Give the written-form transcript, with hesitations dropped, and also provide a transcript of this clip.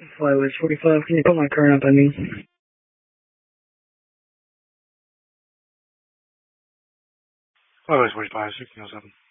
Flyway 45, can you put my current up, I mean? Flyway 45, 1607.